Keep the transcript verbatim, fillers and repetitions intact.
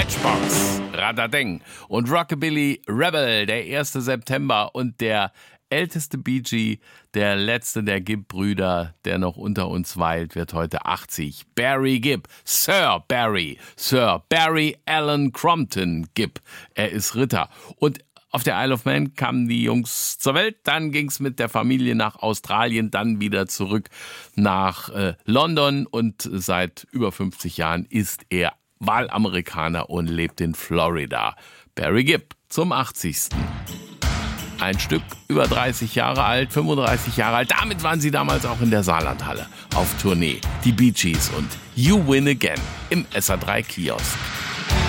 Matchbox, Radadeng und Rockabilly Rebel, der erste September und der älteste Bee Gee, der letzte der Gibb-Brüder, der noch unter uns weilt, wird heute achtzig. Barry Gibb, Sir Barry, Sir Barry Allen Crompton Gibb. Er ist Ritter. Und auf der Isle of Man kamen die Jungs zur Welt, dann ging's mit der Familie nach Australien, dann wieder zurück nach äh, London und seit über fünfzig Jahren ist er Wahlamerikaner und lebt in Florida. Barry Gibb zum achtzigsten Ein Stück über dreißig Jahre alt, fünfunddreißig Jahre alt. Damit waren sie damals auch in der Saarlandhalle auf Tournee. Die Bee Gees und You Win Again im S A drei Kiosk.